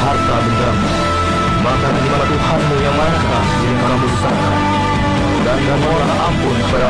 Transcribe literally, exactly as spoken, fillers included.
harta bendamu, maka terimalah Tuhanmu yang manakah yang kamu sesatkan, dan mohonlah ampun kepada